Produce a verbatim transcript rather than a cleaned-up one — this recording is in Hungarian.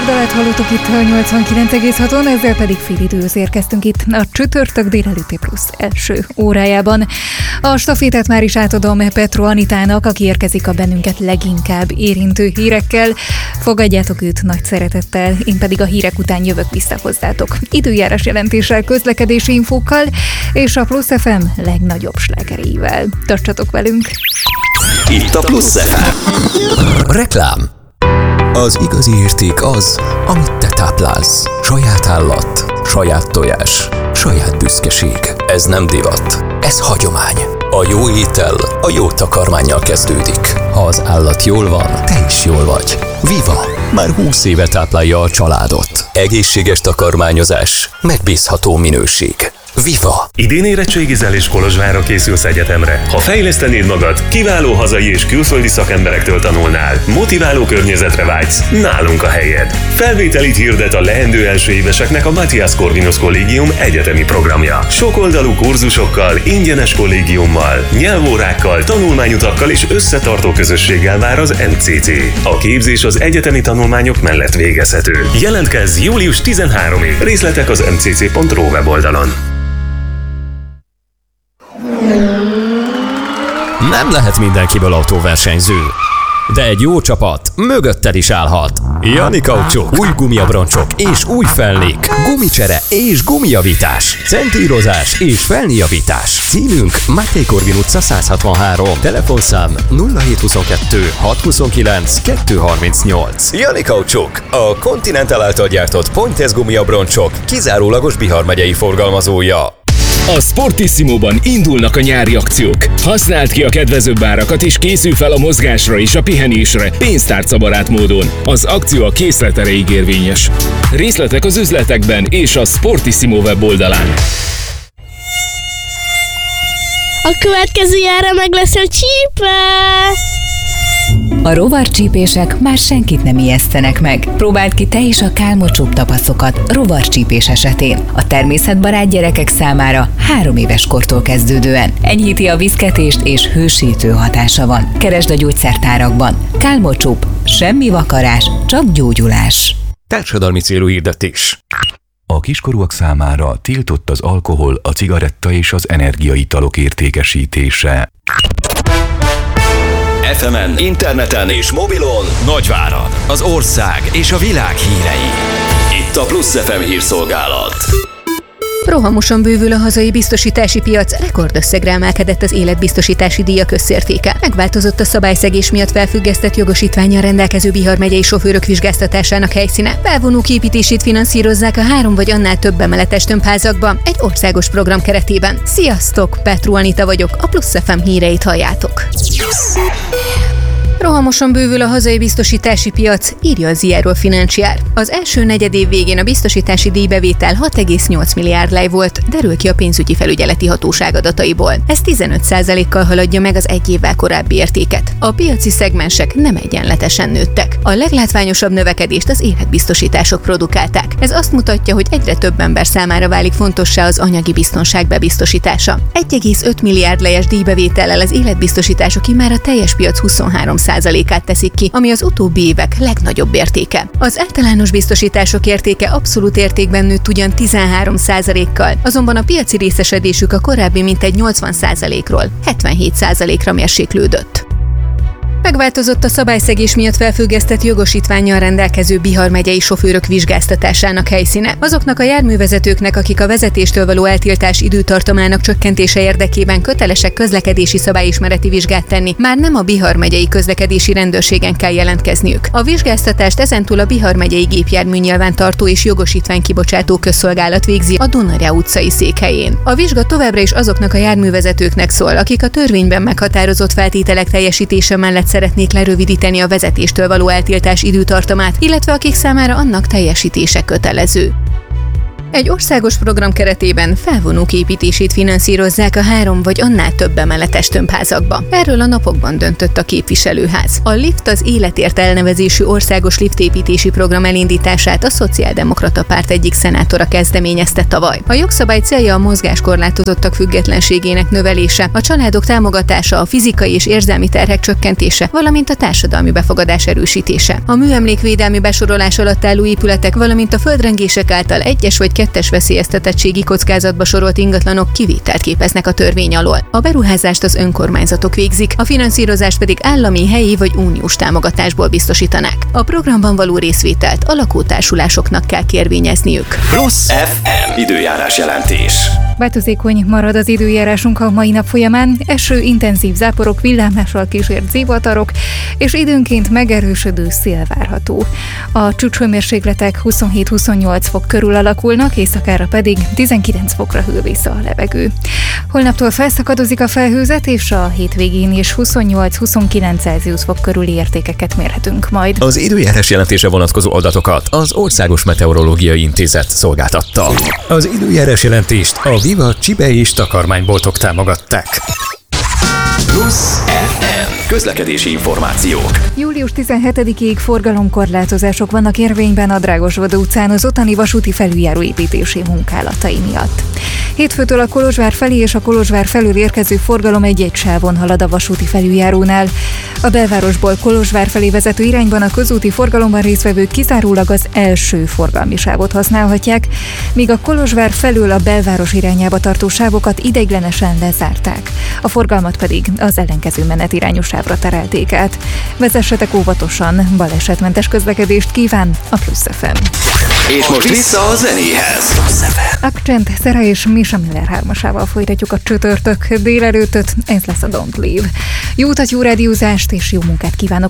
oldalát hallottuk itt a nyolcvankilenc egész haton, ezzel pedig félidőhöz érkeztünk itt a csütörtök délelőtti plusz első órájában. A stafétát már is átadom Petro Anitának, aki érkezik a bennünket leginkább érintő hírekkel. Fogadjátok őt nagy szeretettel, én pedig a hírek után jövök vissza hozzátok. Időjárás jelentéssel, közlekedési infókkal és a Plusz ef em legnagyobb slágereivel. Tartsatok velünk! Itt a Plusz ef em. Reklám. Az igazi érték az, amit te táplálsz. Saját állat, saját tojás, saját büszkeség. Ez nem divat, ez hagyomány. A jó étel a jó takarmánnyal kezdődik. Ha az állat jól van, te is jól vagy. Viva! Már húsz éve táplálja a családot. Egészséges takarmányozás, megbízható minőség. Viva! Idén érettségizel és Kolozsvárra készülsz egyetemre. Ha fejlesztenéd magad, kiváló hazai és külföldi szakemberektől tanulnál, motiváló környezetre vágysz, nálunk a helyed. Felvételit hirdet a leendő első éveseknek a Matthias Corvinus Kollégium egyetemi programja. Sokoldalú kurzusokkal, ingyenes kollégiummal, nyelvórákkal, tanulmányutakkal és összetartó közösséggel vár az em cé cé. A képzés az egyetemi tanulmányok mellett végezhető. Jelentkezz július tizenharmadikig. Részletek az em cé cé pont ru weboldalon. Nem lehet mindenkiből autóversenyző, de egy jó csapat mögötted is állhat. Jani Kaucsuk, új gumiabroncsok és új felnék, gumicsere és gumijavítás, centírozás és felnéjavítás. Címünk Máté Korvin utca száz hatvanhárom, telefonszám nulla hét huszonkettő hat huszonkilenc kettő harmincnyolc. Jani Kaucsuk, a Continental által gyártott Pointes gumiabroncsok kizárólagos Bihar megyei forgalmazója. A Sportissimóban indulnak a nyári akciók. Használd ki a kedvezőbb árakat és készülj fel a mozgásra és a pihenésre pénztárcabarát módon. Az akció a készlet erejéig érvényes. Részletek az üzletekben és a Sportissimo weboldalán. A következő jára meg lesz a csípe! A rovarcsípések már senkit nem ijesztenek meg. Próbáld ki te is a kálmocsúp tapaszokat rovarcsípés esetén. A természetbarát gyerekek számára három éves kortól kezdődően. Enyhíti a viszketést és hősítő hatása van. Keresd a gyógyszertárakban. Kálmocsúp, semmi vakarás, csak gyógyulás. Társadalmi célú hirdetés. A kiskorúak számára tiltott az alkohol, a cigaretta és az energiaitalok értékesítése. ef emen, interneten és mobilon Nagyvárad, az ország és a világ hírei. Itt a Plusz ef em hírszolgálat. Rohamosan bővül a hazai biztosítási piac, rekordösszegre emelkedett az életbiztosítási díjak összértéke. Megváltozott a szabályszegés miatt felfüggesztett jogosítvánnyal rendelkező Bihar megyei sofőrök vizsgáztatásának helyszíne. Felvonók építését finanszírozzák a három vagy annál több emeletes tömbházakban egy országos program keretében. Sziasztok, Petro Anita vagyok, a Plusz ef em híreit halljátok. Rohamosan bővül a hazai biztosítási piac, írja a Zero Financial. Az első negyedév végén a biztosítási díjbevétel hat egész nyolc milliárd lej volt, derül ki a pénzügyi felügyeleti hatóság adataiból. Ez tizenöt százalékkal haladja meg az egy évvel korábbi értéket. A piaci szegmensek nem egyenletesen nőttek. A leglátványosabb növekedést az életbiztosítások produkálták. Ez azt mutatja, hogy egyre több ember számára válik fontossá az anyagi biztonság bebiztosítása. egy egész öt milliárd lejes díjbevétellel az életbiztosítások immár a teljes piac huszonhárom százalékát teszik ki, ami az utóbbi évek legnagyobb értéke. Az általános biztosítások értéke abszolút értékben nőtt ugyan tizenhárom százalékkal, azonban a piaci részesedésük a korábbi mintegy nyolcvan százalékról hetvenhét százalékra mérséklődött. Megváltozott a szabályszegés miatt felfüggesztett jogosítvánnyal rendelkező Bihar megyei sofőrök vizsgáztatásának helyszíne. Azoknak a járművezetőknek, akik a vezetéstől való eltiltás időtartamának csökkentése érdekében kötelesek közlekedési szabályismereti vizsgát tenni, már nem a Bihar megyei közlekedési rendőrségen kell jelentkezniük. A vizsgáztatást ezentúl a Bihar megyei gépjármű nyilvántartó és jogosítvány kibocsátó közszolgálat végzi a Dunarja utcai székhelyén. A vizsga továbbra is azoknak a járművezetőknek szól, akik a törvényben meghatározott feltételek teljesítése mellett szeretnék lerövidíteni a vezetéstől való eltiltás időtartamát, illetve akik számára annak teljesítése kötelező. Egy országos program keretében felvonók építését finanszírozzák a három vagy annál több emeletes tömbházakba. Erről a napokban döntött a képviselőház. A Lift az Életért elnevezésű országos liftépítési program elindítását a Szociáldemokrata Párt egyik szenátora kezdeményezte tavaly. A jogszabály célja a mozgáskorlátozottak függetlenségének növelése, a családok támogatása, a fizikai és érzelmi terhek csökkentése, valamint a társadalmi befogadás erősítése. A műemlékvédelmi besorolás alatt álló épületek, valamint a földrengések által egyes vagy kettes veszélyeztetettségi kockázatba sorolt ingatlanok kivételt képeznek a törvény alól. A beruházást az önkormányzatok végzik, a finanszírozást pedig állami, helyi vagy uniós támogatásból biztosítanák. A programban való részvételt a lakótársulásoknak kell kérvényezniük. Plusz ef em időjárás jelentés. Változékony marad az időjárásunk a mai nap folyamán, eső, intenzív záporok, villámással kísért zivatarok, és időnként megerősödő szél várható. A csúcshőmérsékletek huszonhét-huszonnyolc fok körül alakulnak, éjszakára pedig tizenkilenc fokra hűl vissza a levegő. Holnaptól felszakadozik a felhőzet, és a hétvégén is huszonnyolc-huszonkilenc Celsius fok körüli értékeket mérhetünk majd. Az időjárás jelentése vonatkozó adatokat az Országos Meteorológiai Intézet szolgáltatta. Az időjárás jelentést a Viva csibe és takarmányboltok támogatták. Plusz ef em közlekedési információk. július tizenhetedikéig forgalomkorlátozások vannak érvényben a Drágosvada utcán az ottani vasúti felüljáró építési munkálatai miatt. Hétfőtől a Kolozsvár felé és a Kolozsvár felől érkező forgalom egy-egy sávon halad a vasúti felüljárónál. A belvárosból Kolozsvár felé vezető irányban a közúti forgalomban résztvevők kizárólag az első forgalmi sávot használhatják, míg a Kolozsvár felől a belváros irányába tartó sávokat ideiglenesen lezárták. A forgalmat pedig az ellenkező menetirányú sávra terelték át. Vezessetek óvatosan, balesetmentes közlekedést kíván a Plusz ef em. És most vissza a zenéhez. Accent, Szera és Misha Miller hármasával folytatjuk a csütörtök délelőttöt, ez lesz a Don't Leave. Jó utat, jó rádiózást és jó munkát kívánok